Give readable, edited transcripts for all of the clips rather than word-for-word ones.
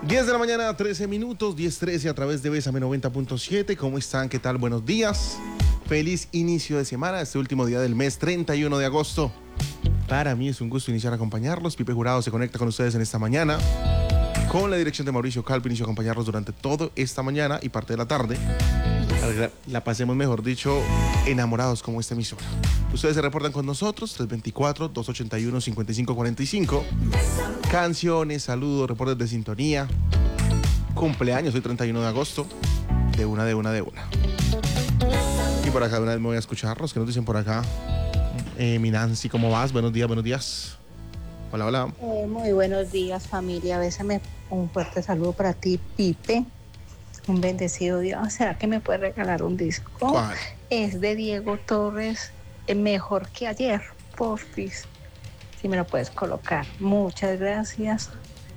10 de la mañana, 13 minutos, 10:13 a través de Bésame 90.7. ¿Cómo están? ¿Qué tal? Buenos días. Feliz inicio de semana, este último día del mes, 31 de agosto. Para mí es un gusto iniciar a acompañarlos. Pipe Jurado se conecta con ustedes en esta mañana, con la dirección de Mauricio Calvo. Inicio a acompañarlos durante toda esta mañana y parte de la tarde, para que la pasemos, mejor dicho, enamorados como esta emisora. Ustedes se reportan con nosotros, 324-281-5545. Canciones, saludos, reportes de sintonía, cumpleaños, hoy 31 de agosto, de una. Y por acá de una vez me voy a escucharlos. ¿Qué nos dicen por acá? Mi Nancy, ¿cómo vas? Buenos días. Hola. Muy buenos días, familia. Bésame, un fuerte saludo para ti, Pipe. Un bendecido día. ¿Será que me puedes regalar un disco? ¿Cuál? Es de Diego Torres, Mejor que ayer, porfis. Si me lo puedes colocar. Muchas gracias.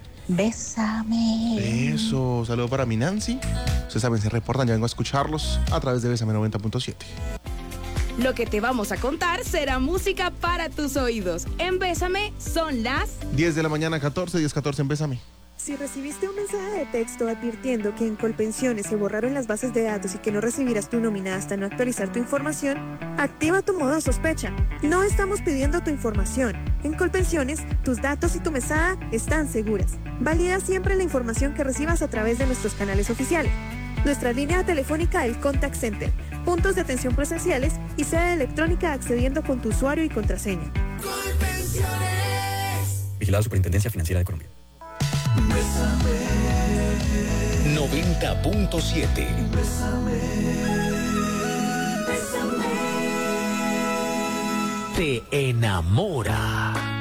Bésame. Eso, saludo para mi Nancy. Ustedes saben, se reportan, ya vengo a escucharlos a través de Bésame 90.7. Lo que te vamos a contar será música para tus oídos. En Bésame son las 10 de la mañana, 10:14 en Bésame. Si recibiste un mensaje de texto advirtiendo que en Colpensiones se borraron las bases de datos y que no recibirás tu nómina hasta no actualizar tu información, activa tu modo sospecha. No estamos pidiendo tu información. En Colpensiones, tus datos y tu mesada están seguras. Valida siempre la información que recibas a través de nuestros canales oficiales. Nuestra línea telefónica, el Contact Center, puntos de atención presenciales y sede electrónica accediendo con tu usuario y contraseña. Colpensiones. Vigilada Superintendencia Financiera de Colombia. 90.7. Te enamora.